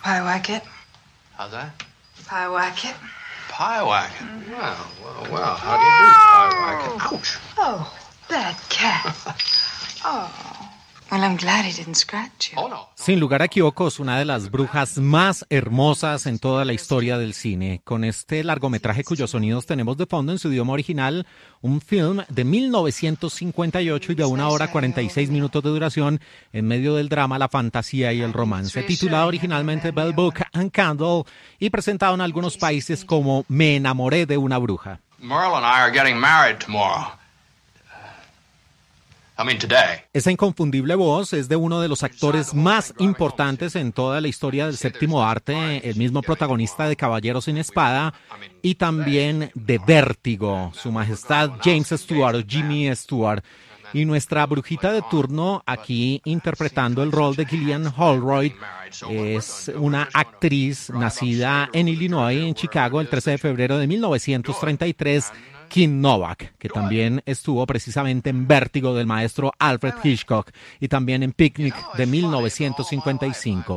Pyewacket. How's that? Pyewacket. Pyewacket. Well. How do you do, Pyewacket? Ouch. Oh, that cat. Oh. Well, I'm glad he didn't scratch you. Oh, no. Sin lugar a equívocos, una de las brujas más hermosas en toda la historia del cine. Con este largometraje cuyos sonidos tenemos de fondo en su idioma original, un film de 1958 y de 1 hora 46 minutos de duración, en medio del drama, la fantasía y el romance. Titulado originalmente Bell, Book and Candle y presentado en algunos países como Me enamoré de una bruja. Merle and I are getting married tomorrow. Today. Esa inconfundible voz es de uno de los actores más importantes en toda la historia del séptimo arte, el mismo protagonista de Caballeros sin Espada y también de Vértigo, Su Majestad James Stewart, Jimmy Stewart. Y nuestra brujita de turno, aquí interpretando el rol de Gillian Holroyd, es una actriz nacida en Illinois, en Chicago, el 13 de febrero de 1933, Kim Novak, que también estuvo precisamente en Vértigo del maestro Alfred Hitchcock y también en Picnic de 1955.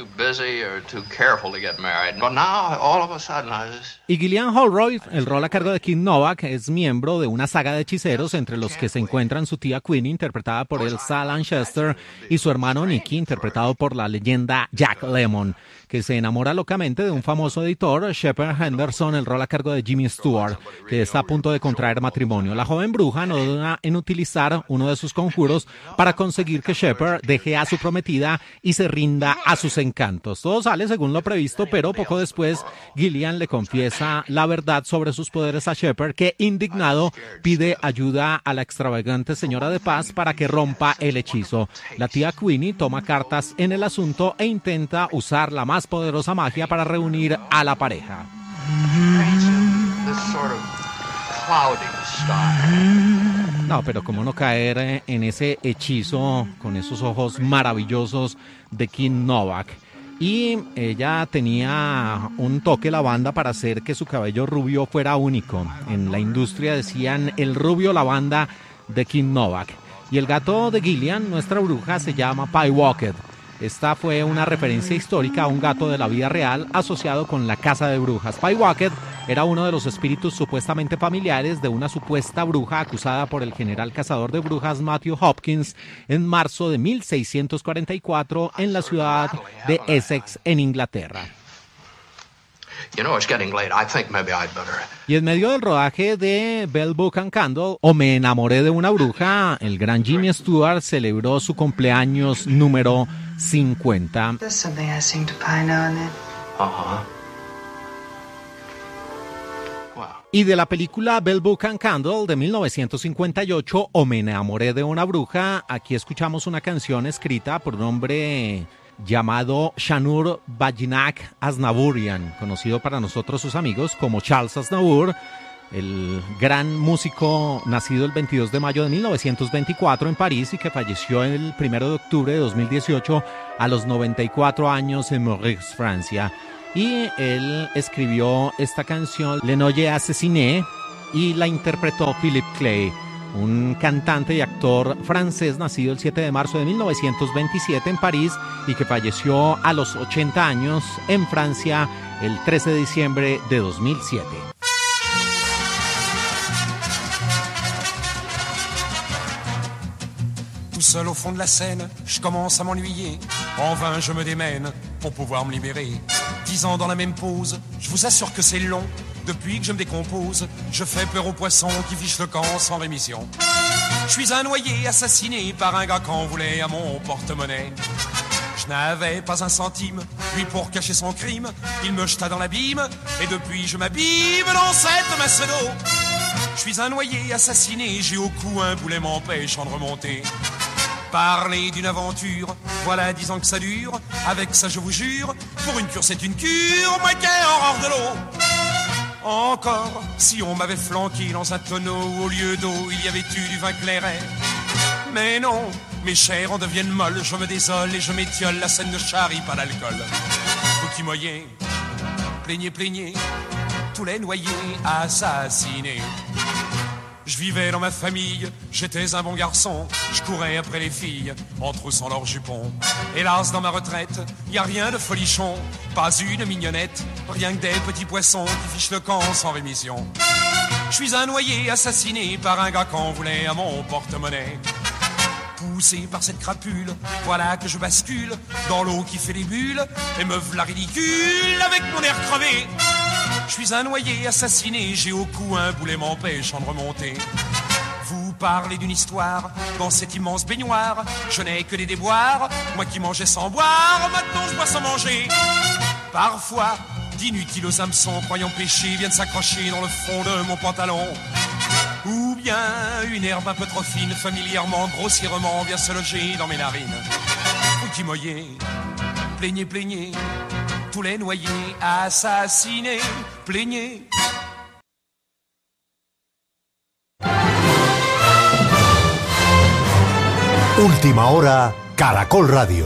Y Gillian Holroyd, el rol a cargo de Kim Novak, es miembro de una saga de hechiceros entre los que se encuentran su tía Queenie, interpretada por Elsa Lanchester, y su hermano Nicky, interpretado por la leyenda Jack Lemmon, que se enamora locamente de un famoso editor, Shepard Henderson, el rol a cargo de Jimmy Stewart, que está a punto de contraer matrimonio. La joven bruja no duda en utilizar uno de sus conjuros para conseguir que Shepard deje a su prometida y se rinda a sus encantos. Todo sale según lo previsto, pero poco después Gillian le confiesa la verdad sobre sus poderes a Shepard, que, indignado, pide ayuda a la extravagante señora de paz para que rompa el hechizo. La tía Queenie toma cartas en el asunto e intenta usar la más poderosa magia para reunir a la pareja. No, pero cómo no caer en ese hechizo con esos ojos maravillosos de Kim Novak. Y ella tenía un toque lavanda para hacer que su cabello rubio fuera único. En la industria decían el rubio lavanda de Kim Novak. Y el gato de Gillian, nuestra bruja, se llama Pyewacket. Esta fue una referencia histórica a un gato de la vida real asociado con la casa de brujas. Pyewacket era uno de los espíritus supuestamente familiares de una supuesta bruja acusada por el general cazador de brujas Matthew Hopkins en marzo de 1644 en la ciudad de Essex, en Inglaterra. Y en medio del rodaje de Bell, Book and Candle, o Me enamoré de una bruja, el gran Jimmy Stewart celebró su cumpleaños número 50. Y de la película Bell, Book and Candle de 1958, o Me enamoré de una bruja, aquí escuchamos una canción escrita por un hombre llamado Shanur Bajinak Aznavourian, conocido para nosotros sus amigos como Charles Aznavour, el gran músico nacido el 22 de mayo de 1924 en París y que falleció el 1 de octubre de 2018 a los 94 años en Maurice, Francia. Y él escribió esta canción, Le Noye Assassiné, y la interpretó Philip Clay, un cantante y actor francés nacido el 7 de marzo de 1927 en París y que falleció a los 80 años en Francia el 13 de diciembre de 2007. Tout seul au fond de la Seine, je commence à m'ennuyer. En vain je me démène pour pouvoir me libérer. 10 ans dans la même pose, je vous assure que c'est long. Depuis que je me décompose, je fais peur aux poissons qui fichent le camp sans rémission. Je suis un noyé assassiné par un gars qu'en voulait à mon porte-monnaie. Je n'avais pas un centime, lui pour cacher son crime, il me jeta dans l'abîme, et depuis je m'abîme dans cette masse d'eau. Je suis un noyé assassiné, j'ai au cou un boulet m'empêchant de remonter. Parler d'une aventure, voilà 10 ans que ça dure, avec ça je vous jure, pour une cure c'est une cure, moi qui ai horreur de l'eau. Encore, si on m'avait flanqué dans un tonneau, au lieu d'eau, il y avait eu du vin clairet. Mais non, mes chairs en deviennent molles, je me désole et je m'étiole, la scène ne charrie pas d'alcool. Vous qui moyez, plaignez, plaignez, tous les noyés assassinés. Je vivais dans ma famille, j'étais un bon garçon. Je courais après les filles, en troussant leurs jupons. Hélas, dans ma retraite, y a rien de folichon. Pas une mignonnette, rien que des petits poissons qui fichent le camp sans rémission. Je suis un noyé assassiné par un gars qu'on voulait à mon porte-monnaie. Poussé par cette crapule, voilà que je bascule dans l'eau qui fait des bulles et me v'la ridicule avec mon air crevé. Je suis un noyé assassiné, j'ai au cou un boulet m'empêchant de remonter. Vous parlez d'une histoire dans cette immense baignoire, je n'ai que des déboires, moi qui mangeais sans boire, maintenant je bois sans manger. Parfois, d'inutiles hameçons croyant pécher viennent s'accrocher dans le fond de mon pantalon. Ou bien une herbe un peu trop fine, familièrement, grossièrement, vient se loger dans mes narines. Vous qui moyez, plaignez, plaignez, tous les noyés assassinés, plaignez. Última hora, Caracol Radio.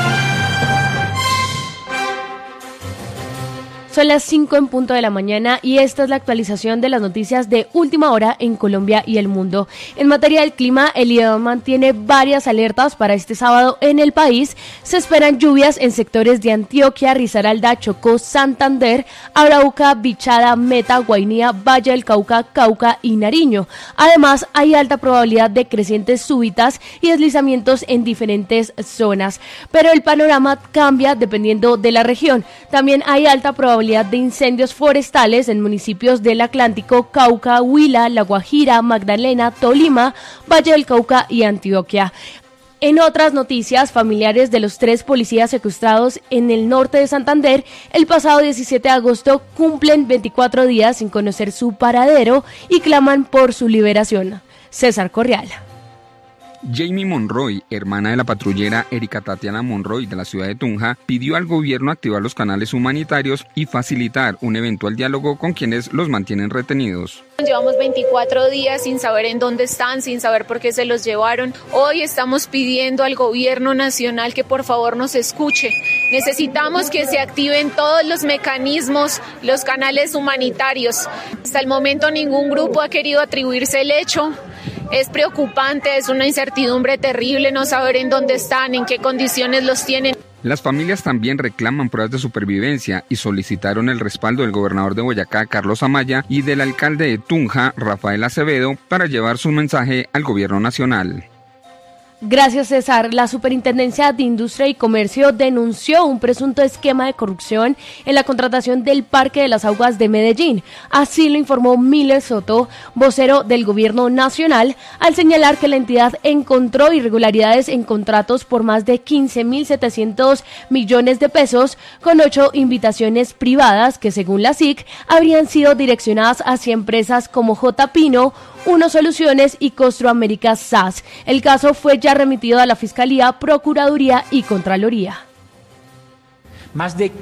Son las 5 en punto de la mañana y esta es la actualización de las noticias de última hora en Colombia y el mundo. En materia del clima, el IDEAM mantiene varias alertas para este sábado en el país. Se esperan lluvias en sectores de Antioquia, Risaralda, Chocó, Santander, Arauca, Bichada, Meta, Guainía, Valle del Cauca, Cauca y Nariño. Además, hay alta probabilidad de crecientes súbitas y deslizamientos en diferentes zonas. Pero el panorama cambia dependiendo de la región. También hay alta probabilidad de incendios forestales en municipios del Atlántico, Cauca, Huila, La Guajira, Magdalena, Tolima, Valle del Cauca y Antioquia. En otras noticias, familiares de los 3 policías secuestrados en el norte de Santander el pasado 17 de agosto cumplen 24 días sin conocer su paradero y claman por su liberación. César Correal. Jamie Monroy, hermana de la patrullera Erika Tatiana Monroy de la ciudad de Tunja, pidió al gobierno activar los canales humanitarios y facilitar un eventual diálogo con quienes los mantienen retenidos. Llevamos 24 días sin saber en dónde están, sin saber por qué se los llevaron. Hoy estamos pidiendo al gobierno nacional que por favor nos escuche. Necesitamos que se activen todos los mecanismos, los canales humanitarios. Hasta el momento ningún grupo ha querido atribuirse el hecho. Es preocupante, es una incertidumbre terrible no saber en dónde están, en qué condiciones los tienen. Las familias también reclaman pruebas de supervivencia y solicitaron el respaldo del gobernador de Boyacá, Carlos Amaya, y del alcalde de Tunja, Rafael Acevedo, para llevar su mensaje al gobierno nacional. Gracias, César. La Superintendencia de Industria y Comercio denunció un presunto esquema de corrupción en la contratación del Parque de las Aguas de Medellín. Así lo informó Miller Soto, vocero del Gobierno Nacional, al señalar que la entidad encontró irregularidades en contratos por más de 15.700 millones de pesos con 8 invitaciones privadas que, según la SIC, habrían sido direccionadas hacia empresas como J. Pino, Uno Soluciones y Costroamérica SAS. El caso fue ya remitido a la Fiscalía, Procuraduría y Contraloría. Más de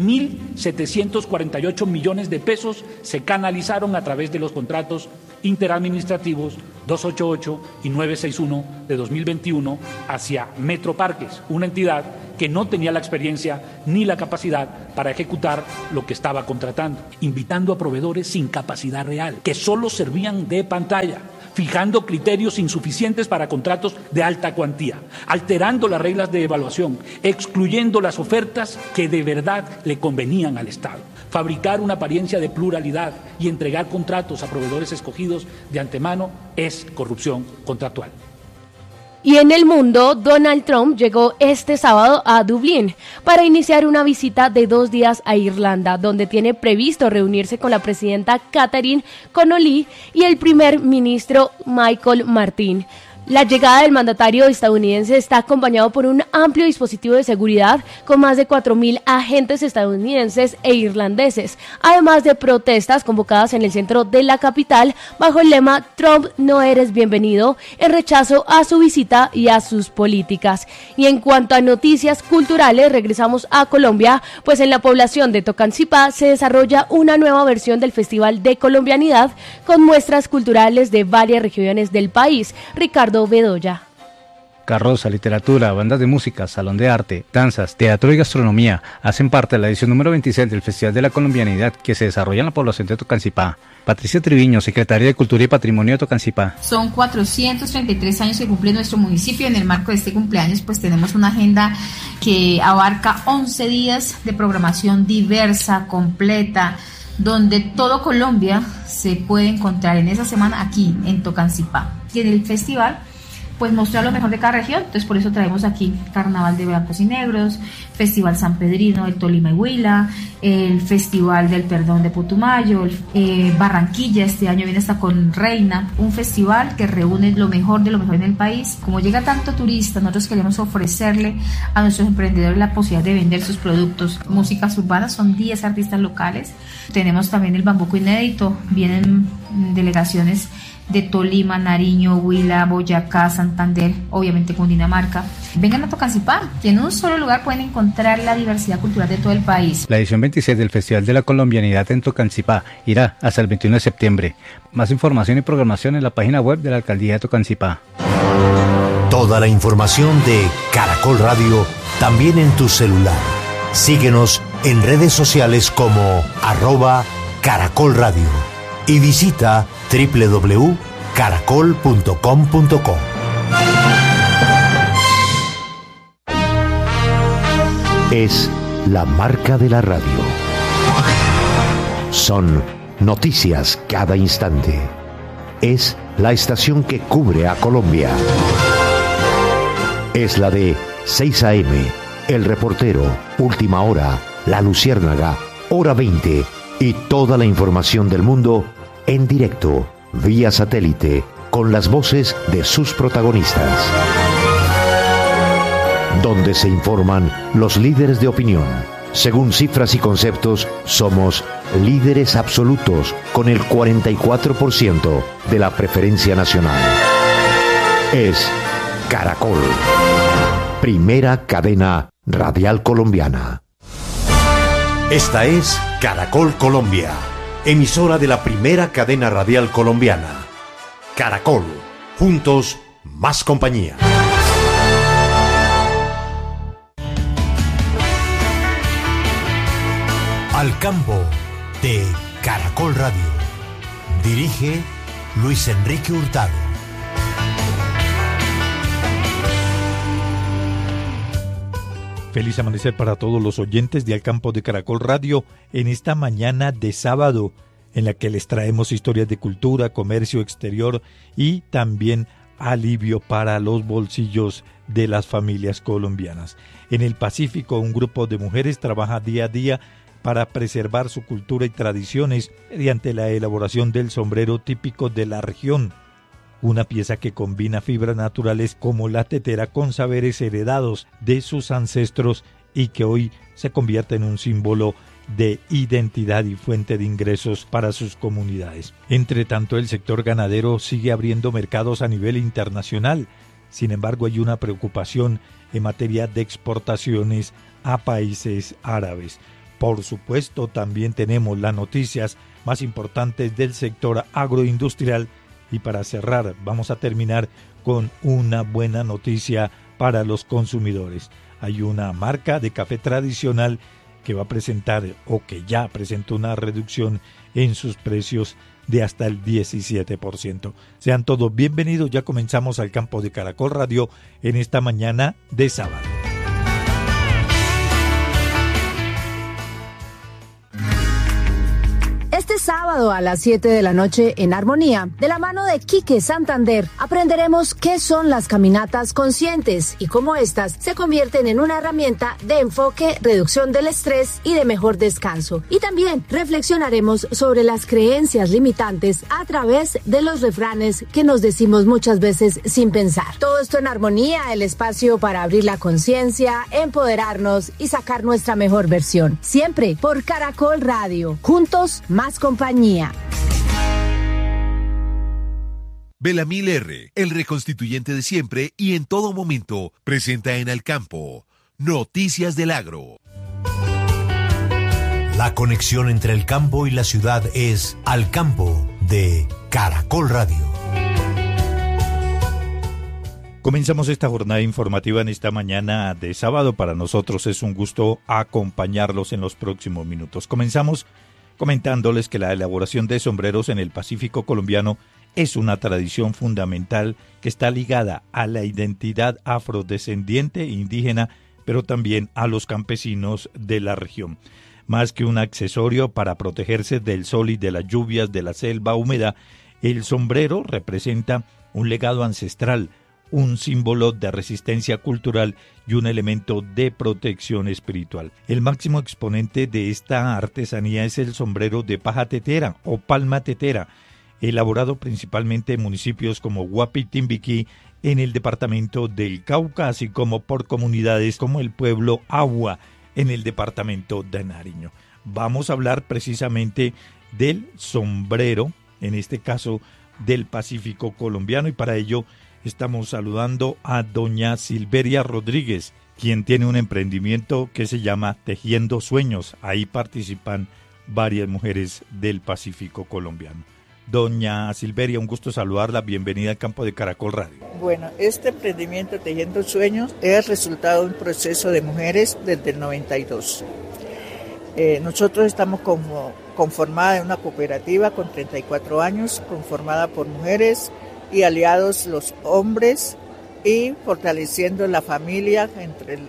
15.748 millones de pesos se canalizaron a través de los contratos interadministrativos 288 y 961 de 2021 hacia Metroparques, una entidad que no tenía la experiencia ni la capacidad para ejecutar lo que estaba contratando, invitando a proveedores sin capacidad real, que solo servían de pantalla, fijando criterios insuficientes para contratos de alta cuantía, alterando las reglas de evaluación, excluyendo las ofertas que de verdad le convenían al Estado, fabricar una apariencia de pluralidad y entregar contratos a proveedores escogidos de antemano es corrupción contractual. Y en el mundo, Donald Trump llegó este sábado a Dublín para iniciar una visita de 2 días a Irlanda, donde tiene previsto reunirse con la presidenta Catherine Connolly y el primer ministro Michael Martin. La llegada del mandatario estadounidense está acompañado por un amplio dispositivo de seguridad con más de 4.000 agentes estadounidenses e irlandeses, además de protestas convocadas en el centro de la capital bajo el lema "Trump, no eres bienvenido", en rechazo a su visita y a sus políticas. Y en cuanto a noticias culturales, regresamos a Colombia, pues en la población de Tocancipá se desarrolla una nueva versión del Festival de Colombianidad con muestras culturales de varias regiones del país. Ricardo Bedoya. carroza, literatura, bandas de música, salón de arte, danzas, teatro y gastronomía hacen parte de la edición número 26 del Festival de la Colombianidad que se desarrolla en la población de Tocancipá. Patricia Triviño, secretaria de Cultura y Patrimonio de Tocancipá. Son 433 años que cumple nuestro municipio. En el marco de este cumpleaños pues tenemos una agenda que abarca 11 días de programación diversa, completa, donde todo Colombia se puede encontrar en esa semana aquí en Tocancipá. Y en el festival pues mostrar lo mejor de cada región, entonces por eso traemos aquí Carnaval de Blancos y Negros, Festival San Pedrino del Tolima y Huila, el Festival del Perdón de Putumayo, Barranquilla este año viene hasta con Reina, un festival que reúne lo mejor de lo mejor en el país. Como llega tanto turista, nosotros queremos ofrecerle a nuestros emprendedores la posibilidad de vender sus productos. Músicas urbanas, son 10 artistas locales, tenemos también el Bambuco Inédito, vienen delegaciones de Tolima, Nariño, Huila, Boyacá, Santander, obviamente Cundinamarca. Vengan a Tocancipá, que en un solo lugar pueden encontrar la diversidad cultural de todo el país. La edición 26 del Festival de la Colombianidad en Tocancipá irá hasta el 21 de septiembre. Más información y programación en la página web de la Alcaldía de Tocancipá. Toda la información de Caracol Radio también en tu celular. Síguenos en redes sociales como @Caracol Radio y visita www.caracol.com.co. Es la marca de la radio. Son noticias cada instante. Es la estación que cubre a Colombia. Es la de 6 AM, El Reportero, Última Hora, La Luciérnaga, Hora 20 y toda la información del mundo en directo, vía satélite, con las voces de sus protagonistas. Donde se informan los líderes de opinión. Según cifras y conceptos, somos líderes absolutos con el 44% de la preferencia nacional. Es Caracol, primera cadena radial colombiana. Esta es Caracol Colombia, emisora de la primera cadena radial colombiana. Caracol, juntos, más compañía. Al campo de Caracol Radio. Dirige Luis Enrique Hurtado. Feliz amanecer para todos los oyentes de Al Campo de Caracol Radio en esta mañana de sábado, en la que les traemos historias de cultura, comercio exterior y también alivio para los bolsillos de las familias colombianas. En el Pacífico, un grupo de mujeres trabaja día a día para preservar su cultura y tradiciones mediante la elaboración del sombrero típico de la región, una pieza que combina fibras naturales como la tetera con saberes heredados de sus ancestros y que hoy se convierte en un símbolo de identidad y fuente de ingresos para sus comunidades. Entre tanto, el sector ganadero sigue abriendo mercados a nivel internacional. Sin embargo, hay una preocupación en materia de exportaciones a países árabes. Por supuesto, también tenemos las noticias más importantes del sector agroindustrial. Y para cerrar, vamos a terminar con una buena noticia para los consumidores. Hay una marca de café tradicional que va a presentar o que ya presentó una reducción en sus precios de hasta el 17%. Sean todos bienvenidos, ya comenzamos Al Campo de Caracol Radio en esta mañana de sábado. Este sábado a las 7 de la noche en Armonía, de la mano de Quique Santander, aprenderemos qué son las caminatas conscientes y cómo estas se convierten en una herramienta de enfoque, reducción del estrés y de mejor descanso. Y también reflexionaremos sobre las creencias limitantes a través de los refranes que nos decimos muchas veces sin pensar. Todo esto en Armonía, el espacio para abrir la conciencia, empoderarnos y sacar nuestra mejor versión. Siempre por Caracol Radio. Juntos, más compañía. Belamil R., el reconstituyente de siempre y en todo momento, presenta en Al Campo Noticias del Agro. La conexión entre el campo y la ciudad es Al Campo de Caracol Radio. Comenzamos esta jornada informativa en esta mañana de sábado. Para nosotros es un gusto acompañarlos en los próximos minutos. Comenzamos comentándoles que la elaboración de sombreros en el Pacífico colombiano es una tradición fundamental que está ligada a la identidad afrodescendiente e indígena, pero también a los campesinos de la región. Más que un accesorio para protegerse del sol y de las lluvias de la selva húmeda, el sombrero representa un legado ancestral, un símbolo de resistencia cultural y un elemento de protección espiritual. El máximo exponente de esta artesanía es el sombrero de paja tetera o palma tetera, elaborado principalmente en municipios como Guapi y Timbiquí, en el departamento del Cauca, así como por comunidades como el pueblo Agua, en el departamento de Nariño. Vamos a hablar precisamente del sombrero, en este caso del Pacífico colombiano, y para ello estamos saludando a doña Silveria Rodríguez, quien tiene un emprendimiento que se llama Tejiendo Sueños. Ahí participan varias mujeres del Pacífico colombiano. Doña Silveria, un gusto saludarla. Bienvenida al campo de Caracol Radio. Bueno, este emprendimiento Tejiendo Sueños es resultado de un proceso de mujeres desde el 92. Nosotros estamos conformada en una cooperativa con 34 años, conformada por mujeres y aliados los hombres, y fortaleciendo la familia entre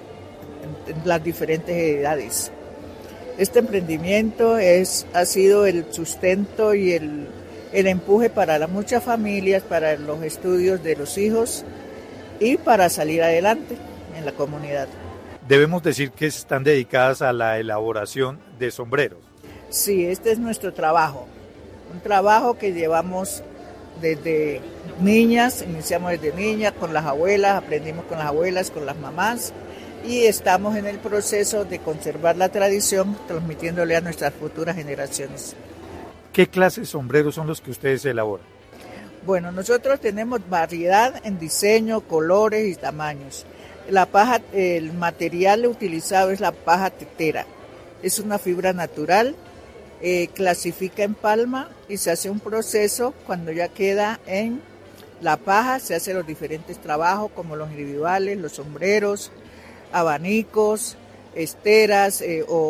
las diferentes edades. Este emprendimiento ha sido el sustento y el empuje para muchas familias, para los estudios de los hijos y para salir adelante en la comunidad. Debemos decir que están dedicadas a la elaboración de sombreros. Sí, este es nuestro trabajo, un trabajo que llevamos desde niñas, iniciamos desde niñas con las abuelas, aprendimos con las abuelas, con las mamás, y estamos en el proceso de conservar la tradición, transmitiéndole a nuestras futuras generaciones. ¿Qué clase de sombreros son los que ustedes elaboran? Bueno, nosotros tenemos variedad en diseño, colores y tamaños. La paja, el material utilizado es la paja tetera. Es una fibra natural, clasifica en palma y se hace un proceso. Cuando ya queda en la paja, se hacen los diferentes trabajos como los individuales, los sombreros, abanicos, esteras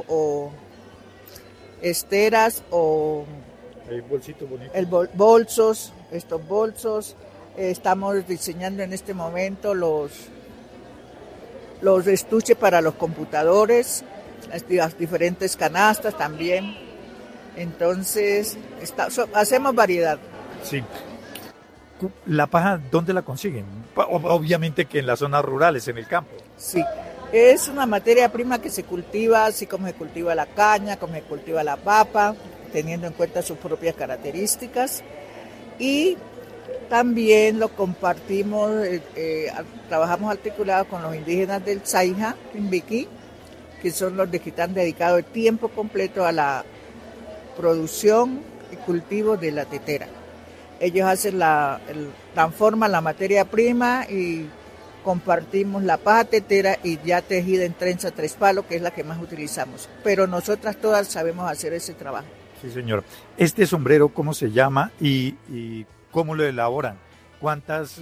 el bolsito bonito. Bolsos, estos bolsos. Estamos diseñando en este momento los estuches para los computadores, las diferentes canastas también. Entonces, hacemos variedad. Sí. ¿La paja dónde la consiguen? Obviamente que en las zonas rurales, en el campo. Sí. Es una materia prima que se cultiva, así como se cultiva la caña, como se cultiva la papa, teniendo en cuenta sus propias características. Y también lo compartimos, trabajamos articulados con los indígenas del Saija, Timbiquí, que son los que están dedicados de tiempo completo a la producción y cultivo de la tetera. Ellos hacen transforman la materia prima y compartimos la paja tetera y ya tejida en trenza 3 palos, que es la que más utilizamos. Pero nosotras todas sabemos hacer ese trabajo. Sí, señor. ¿Este sombrero cómo se llama y cómo lo elaboran? ¿Cuántas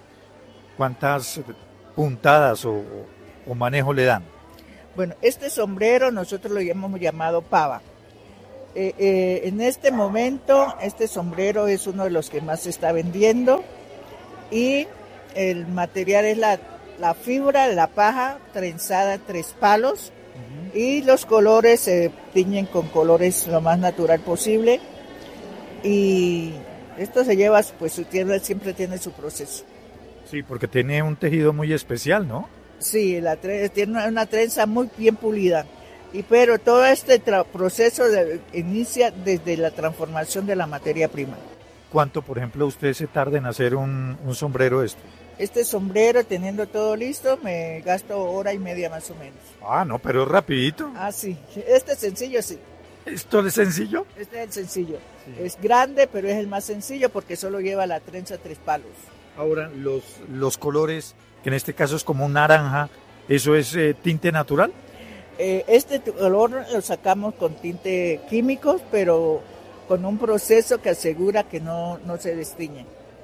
puntadas o manejo le dan? Bueno, este sombrero nosotros lo hemos llamado pava. En este momento, este sombrero es uno de los que más se está vendiendo y el material es la fibra de la paja trenzada 3 palos. Y los colores se tiñen con colores lo más natural posible, y esto se lleva, pues siempre tiene su proceso. Sí, porque tiene un tejido muy especial, ¿no? Sí, tiene una trenza muy bien pulida, pero todo este proceso inicia desde la transformación de la materia prima. ¿Cuánto, por ejemplo, usted se tarda en hacer un sombrero este? Este sombrero, teniendo todo listo, me gasto 1 hora y media más o menos. Ah, no, pero es rapidito. Ah, sí. Este es sencillo, sí. ¿Esto es sencillo? Este es el sencillo. Sí. Es grande, pero es el más sencillo porque solo lleva la trenza 3 palos. Ahora, los colores, que en este caso es como un naranja, ¿eso es tinte natural? Este color lo sacamos con tinte químicos, pero con un proceso que asegura que no se destiñe.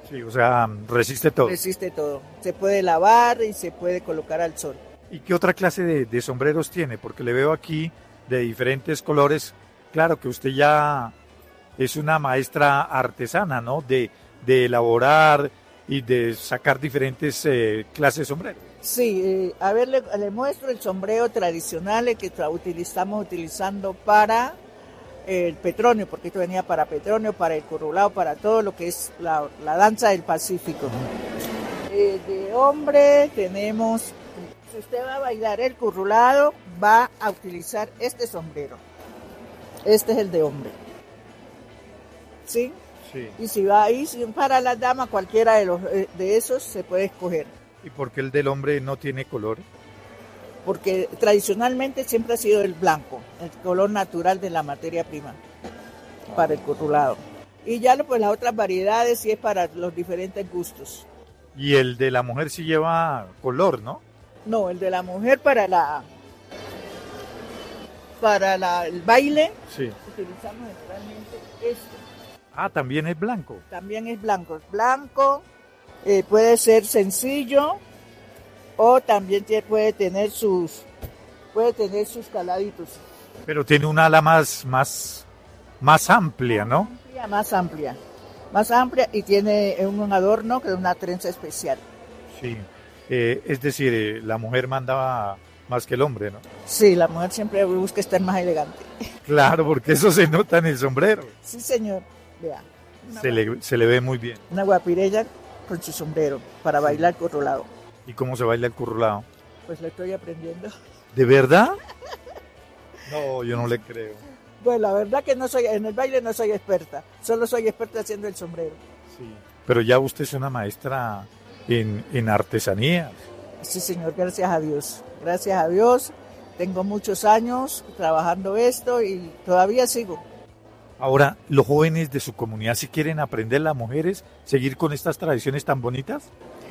Sí, o sea, resiste todo. Resiste todo. Se puede lavar y se puede colocar al sol. ¿Y qué otra clase de sombreros tiene? Porque le veo aquí de diferentes colores. Claro que usted ya es una maestra artesana, ¿no? De elaborar y de sacar diferentes clases de sombreros. Sí, a ver, le muestro el sombrero tradicional el que estamos utilizando para el Petronio, porque esto venía para Petronio, para el currulao, para todo lo que es la danza del Pacífico. De hombre tenemos, si usted va a bailar el currulado, va a utilizar este sombrero. Este es el de hombre. ¿Sí? Sí. Y si va ahí, para la dama, cualquiera de esos se puede escoger. ¿Y por qué el del hombre no tiene color? Porque tradicionalmente siempre ha sido el blanco, el color natural de la materia prima para el currulado. Y ya pues las otras variedades sí es para los diferentes gustos. Y el de la mujer sí lleva color, ¿no? No, el de la mujer para el baile, sí, utilizamos generalmente este. Ah, también es blanco. También es blanco. Es blanco, puede ser sencillo o también puede tener sus caladitos. Pero tiene un ala más amplia, ¿no? Más amplia y tiene un adorno que es una trenza especial. Sí, es decir, la mujer manda más que el hombre, ¿no? Sí, la mujer siempre busca estar más elegante. Claro, porque eso se nota en el sombrero. Sí, señor. Vea. Se le ve muy bien. Una guapireya con su sombrero para bailar currulao. ¿Y cómo se baila el currulao? Pues lo estoy aprendiendo. ¿De verdad? No, yo no le creo. Bueno, la verdad que en el baile no soy experta, solo soy experta haciendo el sombrero. Sí. Pero ya usted es una maestra en artesanías. Sí, señor, gracias a Dios. Gracias a Dios, tengo muchos años trabajando esto y todavía sigo. Ahora, ¿los jóvenes de su comunidad si quieren aprender, las mujeres, seguir con estas tradiciones tan bonitas?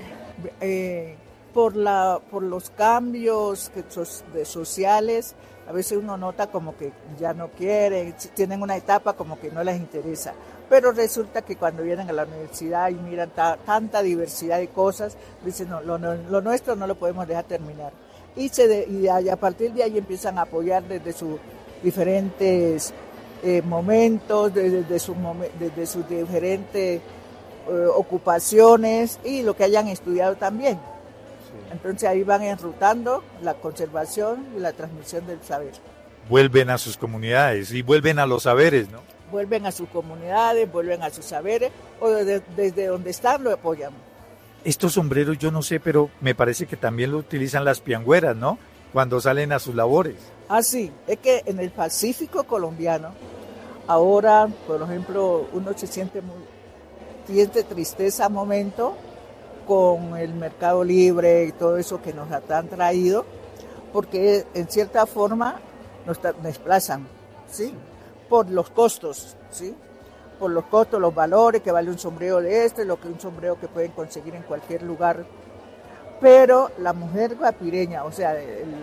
Por los cambios sociales, a veces uno nota como que ya no quieren, tienen una etapa como que no les interesa. Pero resulta que cuando vienen a la universidad y miran tanta diversidad de cosas, dicen, no, lo nuestro no lo podemos dejar terminar. Y a partir de ahí empiezan a apoyar desde sus diferentes momentos, desde sus diferentes ocupaciones y lo que hayan estudiado también. Sí. Entonces ahí van enrutando la conservación y la transmisión del saber. Vuelven a sus comunidades y vuelven a los saberes, ¿no? Vuelven a sus comunidades, vuelven a sus saberes, o desde donde están lo apoyan. Estos sombreros yo no sé, pero me parece que también lo utilizan las piangüeras, ¿no? Cuando salen a sus labores. Ah, sí, es que en el Pacífico colombiano, ahora, por ejemplo, uno se siente tristeza a momento con el mercado libre y todo eso que nos han traído, porque en cierta forma nos desplazan, ¿sí? Por los costos, ¿sí? Por los costos, los valores que vale un sombrero de lo que un sombrero que pueden conseguir en cualquier lugar. Pero la mujer guapireña, o sea,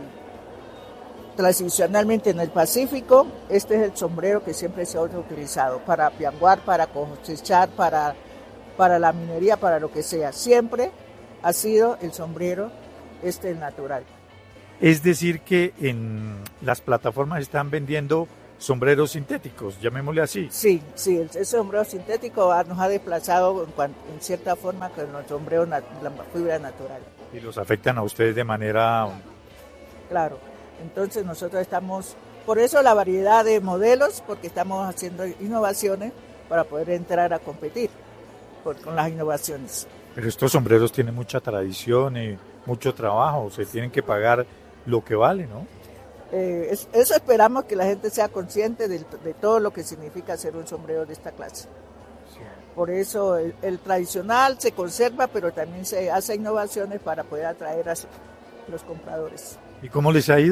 tradicionalmente en el Pacífico, este es el sombrero que siempre se ha utilizado para pianguar, para cosechar, para la minería, para lo que sea. Siempre ha sido el sombrero el natural. Es decir que en las plataformas están vendiendo sombreros sintéticos, llamémosle así. Sí, ese sombrero sintético nos ha desplazado en cierta forma con los sombreros, la fibra natural. Y los afectan a ustedes de manera... Claro, entonces nosotros estamos, por eso la variedad de modelos, porque estamos haciendo innovaciones para poder entrar a competir con las innovaciones. Pero estos sombreros tienen mucha tradición y mucho trabajo, se tienen que pagar lo que vale, ¿no? Eso esperamos, que la gente sea consciente de todo lo que significa hacer un sombrero de esta clase. Sí. Por eso el tradicional se conserva, pero también se hace innovaciones para poder atraer a los compradores. ¿Y cómo les ha ido?